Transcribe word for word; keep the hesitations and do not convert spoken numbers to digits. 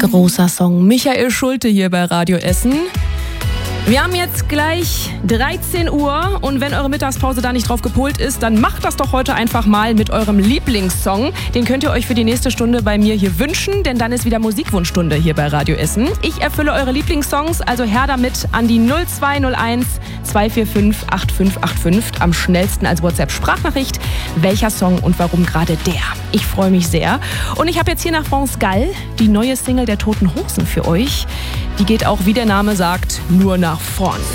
Großer Song. Michael Schulte hier bei Radio Essen. Wir haben jetzt gleich dreizehn Uhr und wenn eure Mittagspause da nicht drauf gepolt ist, dann macht das doch heute einfach mal mit eurem Lieblingssong. Den könnt ihr euch für die nächste Stunde bei mir hier wünschen, denn dann ist wieder Musikwunschstunde hier bei Radio Essen. Ich erfülle eure Lieblingssongs, also her damit an die null zwei null eins zwei vier fünf acht fünf acht fünf. Am schnellsten als WhatsApp-Sprachnachricht. Welcher Song und warum gerade der? Ich freue mich sehr. Und ich habe jetzt hier nach France Gall die neue Single der Toten Hosen für euch. Die geht auch, wie der Name sagt, nur nach vorn.